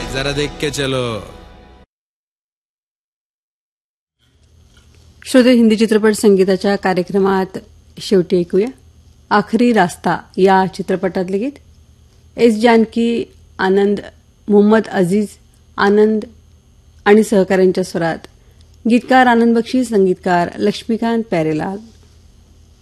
जरा देख के चलो. श्रोते, हिंदी चित्रपट संगीताच्या कार्यक्रमात शेवटी ऐकूया आखरी रास्ता या चित्रपटातले गीत. एस जानकी, आनंद, मोहम्मद अजीज, आनंद आणि सहकाऱ्यांच्या स्वरात. गीतकार आनंद बक्षी, संगीतकार लक्ष्मीकांत प्यारेलाल.